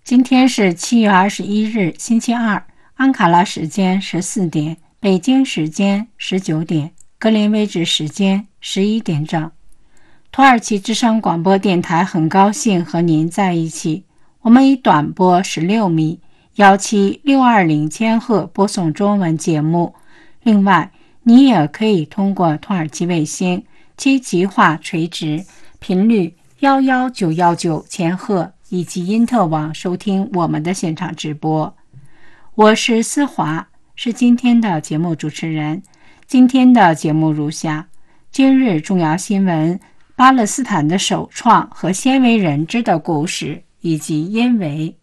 今天是7月21日，星期二，安卡拉时间14点，北京时间19点，格林威治时间11点整。土耳其之声广播电台很高兴和您在一起。我们以短波16米17620千赫播送中文节目。另外，你也可以通过土耳其卫星7极化垂直频率11919千赫以及因特网收听我们的现场直播。我是思华，是今天的节目主持人。今天的节目如下：今日重要新闻，巴勒斯坦的首创和鲜为人知的故事，以及因为